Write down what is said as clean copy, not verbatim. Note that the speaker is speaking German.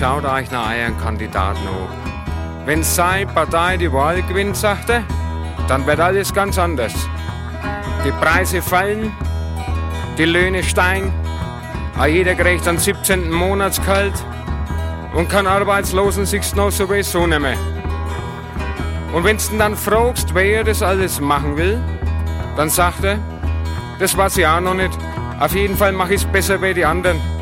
schaut euch nach euren Kandidaten an. Wenn seine Partei die Wahl gewinnt, sagt er, dann wird alles ganz anders. Die Preise fallen, die Löhne steigen, jeder kriegt einen 17. Monatsgehalt und kann Arbeitslosen sich noch sowieso nicht mehr. Und wenn du dann fragst, wer das alles machen will, dann sagt er, das weiß ich auch noch nicht. Auf jeden Fall mache ich es besser wie die anderen.